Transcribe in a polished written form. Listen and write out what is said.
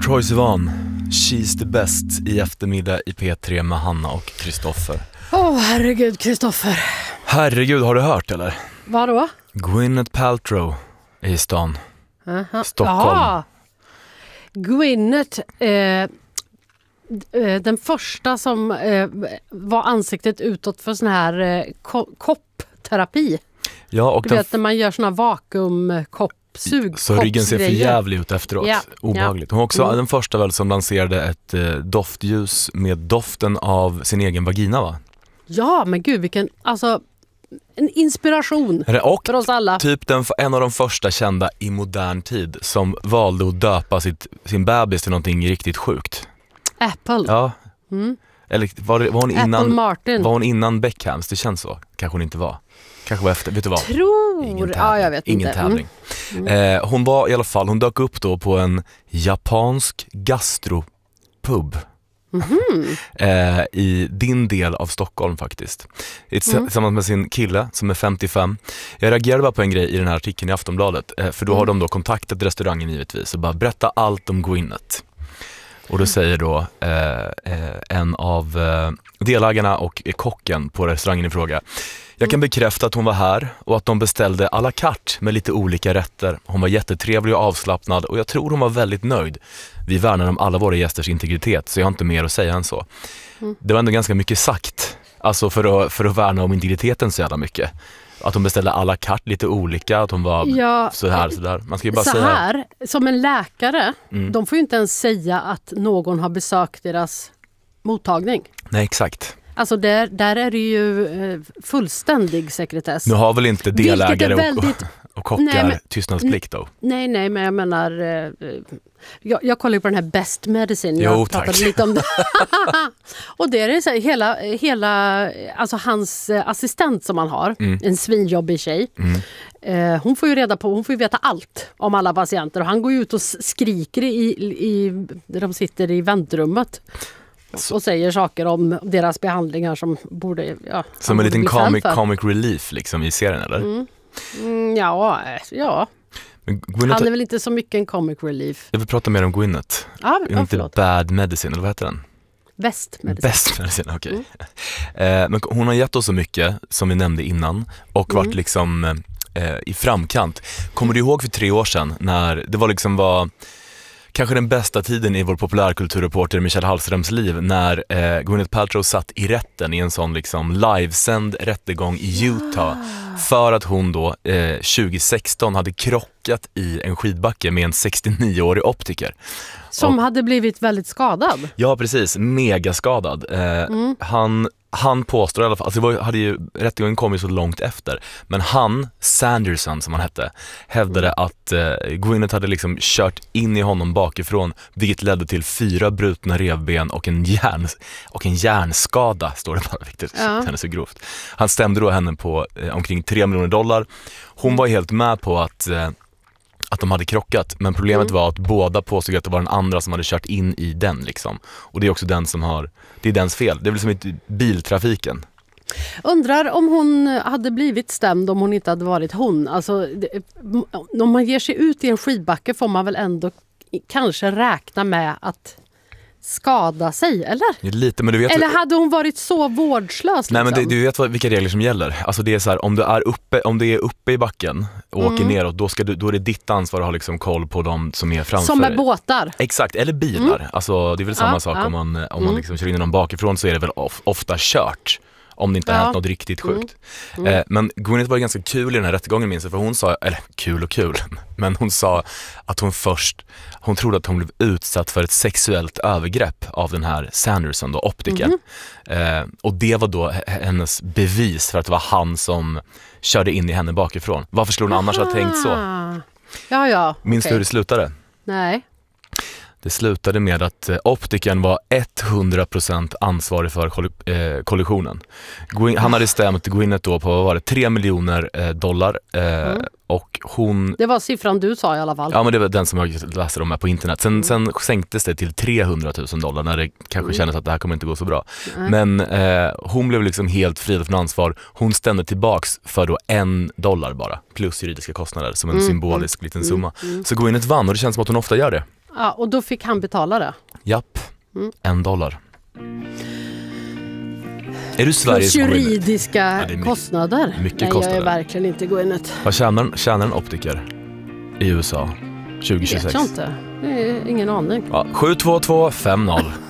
Troye Sivan, She's the best i eftermiddag i P3 med Hanna och Kristoffer. Herregud, Kristoffer. Herregud, har du hört eller? Vadå? Gwyneth Paltrow är i stan. Stockholm. Jaha. Gwyneth, den första som var ansiktet utåt för sån här koppterapi. Ja, och du vet när man gör såna vakuumkoppsug. Så ryggen ser för jävligt ut efteråt. Ja. Obehagligt. Hon var också den första väl som lanserade ett doftljus med doften av sin egen vagina, va? Ja, men gud vilken, alltså en inspiration och för oss alla. Typ en av de första kända i modern tid som valde att döpa sin bebis till någonting riktigt sjukt. Apple. Ja. Eller var hon innan Apple Martin. Var hon innan Beckhams? Det känns så. Kanske hon inte var. Kanske var efter, vet du vad? Jag vet ingen inte. tävling. Hon var i alla fall, hon dök upp då på en japansk gastropub. I din del av Stockholm faktiskt. Tillsammans med sin kille som är 55. Jag reagerade bara på en grej i den här artikeln i Aftonbladet. För då har de då kontaktat restaurangen givetvis och bara berätta allt om Gwyneth. Och då säger då en av delägarna och kocken på restaurangen i fråga: jag kan bekräfta att hon var här och att de beställde à la carte med lite olika rätter. Hon var jättetrevlig och avslappnad och jag tror hon var väldigt nöjd. Vi värnar om alla våra gästers integritet så jag har inte mer att säga än så. Det var ändå ganska mycket sagt. Alltså för att värna om integriteten så jävla mycket. Att hon beställde à la carte lite olika, att hon var sådär. Man ska ju bara så säga här, som en läkare, de får ju inte ens säga att någon har besökt deras mottagning. Nej, exakt. Alltså där är det ju fullständig sekretess. Nu har väl inte delägare och kockar tystnadsplikt då? Nej, men jag menar jag kollar ju på den här Best Medicine. Jag pratade lite om det. Och det är så här, hela alltså hans assistent som han har, en svinjobbig tjej. Hon får ju veta allt om alla patienter och han går ju ut och skriker där de sitter i väntrummet. Och säger saker om deras behandlingar som borde... Ja, som en liten comic relief liksom i serien, eller? Ja. Men Gwyneth, han är väl inte så mycket en comic relief. Jag vill prata mer om Gwyneth. Inte Bad Medicine, eller vad heter den? Best Medicine, okej. Men hon har gett oss så mycket, som vi nämnde innan, och varit liksom i framkant. Kommer du ihåg för 3 år sedan när det var kanske den bästa tiden i vår populärkulturreporter Michael Hallströms liv, när Gwyneth Paltrow satt i rätten i en sån liksom livesänd rättegång i Utah för att hon då 2016 hade krockat i en skidbacke med en 69-årig optiker. Som hade blivit väldigt skadad. Ja, precis. Megaskadad. Han påstår i alla fall, alltså rättegången kom ju så långt efter, men Sanderson som han hette, hävdade att Gwyneth hade liksom kört in i honom bakifrån, vilket ledde till 4 brutna revben och en hjärnskada, står det bara, vilket är så grovt. Han stämde då henne på omkring $3 miljoner. Hon var helt med på att de hade krockat, men problemet var att båda påstod att det var den andra som hade kört in i den liksom. Och det är också den som det är dens fel. Det är väl som i biltrafiken. Undrar om hon hade blivit stämd om hon inte hade varit hon. Alltså, om man ger sig ut i en skidbacke får man väl ändå kanske räkna med att skada sig, eller? Lite, men du vet, eller hade hon varit så vårdslös? Nej, men du vet vilka regler som gäller. Alltså det är så här, om det är uppe i backen och åker neråt, då är det ditt ansvar att ha liksom koll på de som är framför. Som är båtar. Exakt, eller bilar. Alltså det är väl samma sak om man liksom kör in någon bakifrån, så är det väl ofta kört. Om det inte har hänt något riktigt sjukt. Men Gwyneth var ganska kul i den här rättegången, minns jag, för hon sa, eller kul, men hon sa att hon trodde att hon blev utsatt för ett sexuellt övergrepp av den här Sanderson då, optiken. Och det var då hennes bevis för att det var han som körde in i henne bakifrån. Varför skulle hon annars ha tänkt så? Ja. Minns du hur det slutade? Nej. Det slutade med att optiken var 100% ansvarig för kollisionen. Han hade stämt Gwyneth då på, vad var det, $3 miljoner. Och hon... Det var siffran du sa i alla fall. Ja, men det var den som jag läste om här på internet. Sen sänktes det till $300,000 när det kanske kändes att det här kommer inte gå så bra. Men hon blev liksom helt fri från ansvar. Hon stämde tillbaks för då $1 bara, plus juridiska kostnader som en symbolisk liten summa. Så Gwyneth vann, och det känns som att hon ofta gör det. Ja, och då fick han betala det. Japp, $1. Är du Sveriges plus juridiska kostnader? Mycket Nej, kostnader. jag är verkligen inte Gwyneth. Vad tjänar en optiker i USA 2026? Vet jag inte. Ingen aning. Ja, 72250.